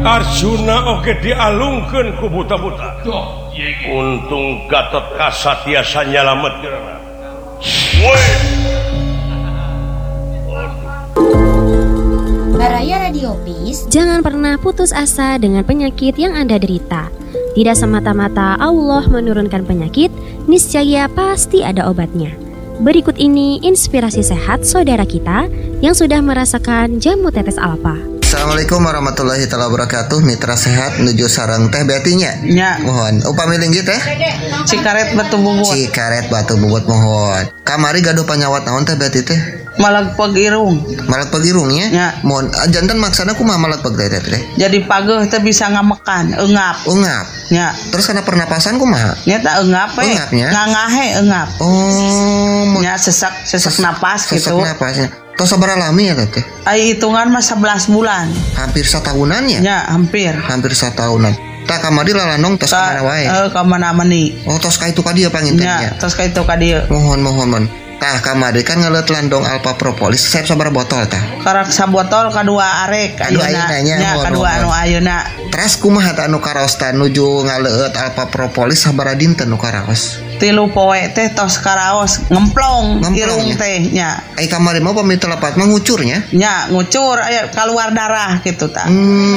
Arjuna oge dialungkeun ku buta-buta. Untung Gatot Kaca tiasa nyalametkeun. Woi. Baraya Radio Peace. Jangan pernah putus asa dengan penyakit yang Anda derita. Tidak semata-mata Allah menurunkan penyakit, niscaya pasti ada obatnya. Berikut ini inspirasi sehat saudara kita yang sudah merasakan jamu tetes alfa. Assalamualaikum warahmatullahi wabarakatuh. Mitra sehat menuju sareng teh betinya. Nya. Mohon upami linggih teh. Cikaret batu bubut. Cikaret batu bubut mohon. Kamari gaduh panyawat naon teh beti teh? Malegpeg irung. Malegpeg irungnya? Nya. Mohon janten maksana kumaha malegpeg teh? Jadi pageuh teh bisa ngamekan, eungap. Eungap. Nya. Terus kana pernapasan kumaha? Nya teh eungap we. Eungapnya? Ngangahe eungap. Oh. Nya sesak napas gitu. Sesak napasnya. Tos sabaraha lami ya teh? Ai hitungan mah 11 bulan. Hampir satahunan ya? Nya, hampir satahunan. Tak kamari lalanong tos ka mana wae? Ka mana-mani. Oh, tos ka itu ka dieu pangintennya. Nya, tos ka itu ka dieu. Mohon. Tah kamari kan ngeuleut landong alpha propolis. Saep sabaraha botol tah? Karak sabotol kadua arek ayeuna. Nya, kadua anu ayeuna. Teras kumaha tah anu karaos tah nuju ngaleut alpha propolis sabaraha dinten nu karaos? 3 poe teh tos karaos ngemplong irung teh nya. Ai kamari mah pami telepat mah ngucurnya? Nya, ngucur aya keluar darah gitu tah.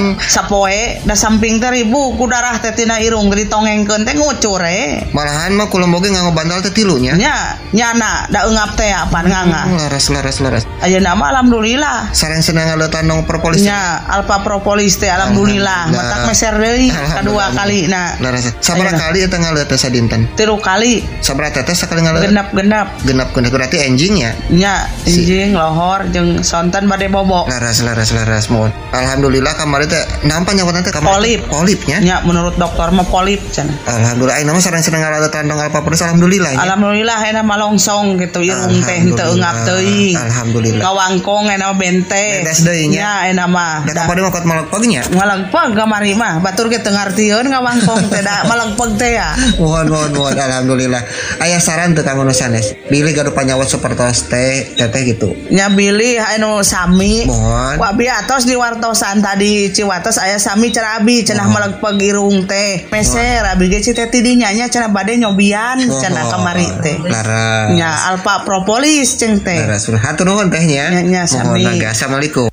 Sapoe da samping teh ribu ku darah teh tina irung ditongengkeun teh ngucur Malahan mah kula boge nganggo bantal teh 3 nya. Nya, nyana da eungap teh apaan nganga. Laras. Ayeuna mah alhamdulillah. Sareng senang ngaleutan nong propolis. Nya, alpha propolis teh alhamdulillah. Matak meser deui kadua kalina. Laras. Sabaraha kali eta ngaleut teh sadinten? 3 kali. Sabaraha tetes sakali ngaleut? Genep berarti enjing ya? Nya, enjing lohor jeung sonten bade bobo. Laras mohon. Alhamdulillah kamari teh naon panyawatan teh kamari? Polipnya? Nya, menurut dokter mah polip cenah. Alhamdulillah ayeuna mah sareng senang ngaleut tandong alpha propolis alhamdulillah. Alhamdulillah ayeuna mah longsong gitu irung teh henteu eungap teuing. Alhamdulillah. Kawangkong ayeuna bente. Bedes deui nya. Nya ayeuna mah. Da kapade mah kot malegpeg nya? Malegpeg kamari mah batur ge teu ngartieun kawangkong teh da malegpeg teh ya. Mohon alhamdulillah. Aya saran teu kanggo nu sanes? Bilih gaduh panyawat sapertos teh gitu. Nya bilih anu sami. Mohon. Wa abi atos di wartosan tadi Ciwates aya sami cenah abi cenah malegpeg irung teh. Meser abi ge teh tidinya nya cenah bade nyobian cenah kamari teh. Laras. Nya alpha propolis ceng teh. Laras. Hatur nuhun teh nya. Nya sami. Assalamualaikum.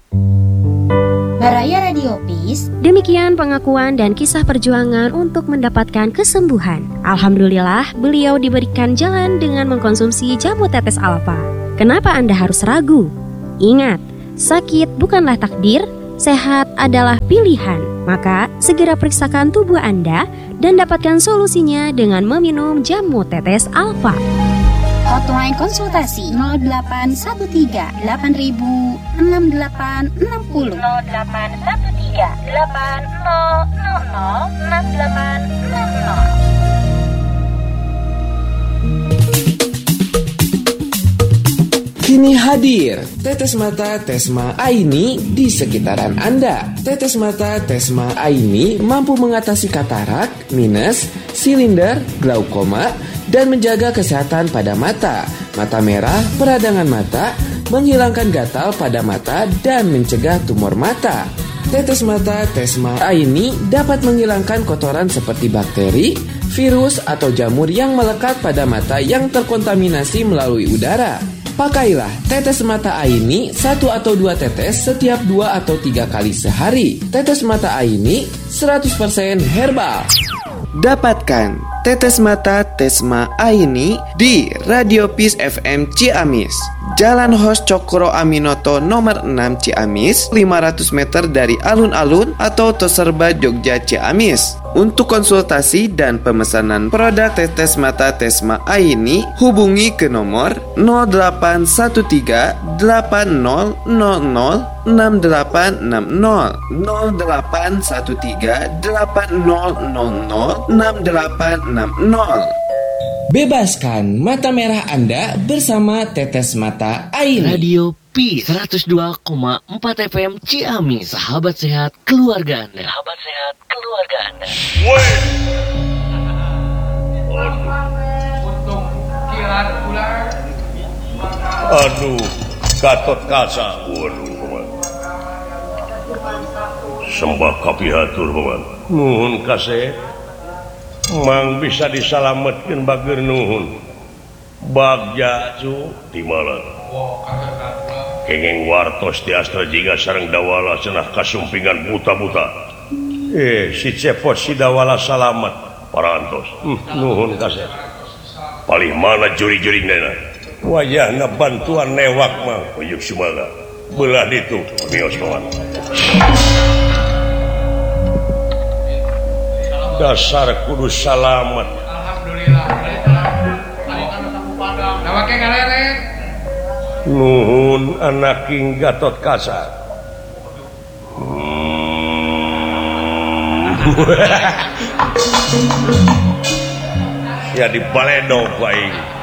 Baraya Radio Peace. Demikian pengakuan dan kisah perjuangan untuk mendapatkan kesembuhan. Alhamdulillah, beliau diberikan jalan dengan mengkonsumsi jamu tetes alfa. Kenapa Anda harus ragu? Ingat, sakit bukanlah takdir, sehat adalah pilihan. Maka, segera periksakan tubuh Anda dan dapatkan solusinya dengan meminum jamu tetes alfa. Hotline konsultasi 0813 8000 6860 0813 8000 6860. Kini hadir Tetes Mata Tesma Aini di sekitaran Anda. Tetes Mata Tesma Aini mampu mengatasi katarak, minus, silinder, glaukoma, dan menjaga kesehatan pada mata merah, peradangan mata, menghilangkan gatal pada mata, dan mencegah tumor mata. Tetes Mata Tesma Aini dapat menghilangkan kotoran seperti bakteri, virus, atau jamur yang melekat pada mata yang terkontaminasi melalui udara. Pakailah tetes mata Aini 1 atau 2 tetes setiap 2 atau 3 kali sehari. Tetes mata Aini 100% herbal. Dapatkan tetes mata Tesma Aini di Radio Peace FM Ciamis, Jalan Hos Cokro Aminoto nomor 6 Ciamis, 500 meter dari alun-alun atau Toserba Jogja Ciamis. Untuk konsultasi dan pemesanan produk tetes mata Tesma Aini, hubungi ke nomor 0813 8000 6860 0813 8000 6860. Bebaskan mata merah Anda bersama Tetes Mata Aini. Radio Peace 102,4 FM Ciamis, sahabat sehat keluarga Anda. Woi. Aduh, Gatot Kaca. Waduh. sembah kapihatur paman. Nuhun kasih. Mang bisa disalametkeun bager nuhun. Bagja cu di malat. Kenging wartos ti astra jiga sareng dawala cenah kasumpingan buta-buta. Si cepot si dawala salamet parantos. Nuhun kasih. Palih mana juri-juri nena. Wayahna bantuan newak mah uyuk sumaga. Belah ditu mios paman. Dasar kudu salamet. Alhamdulillah. Nuhun anak King Gatot Kaca. Ya di baledog baik.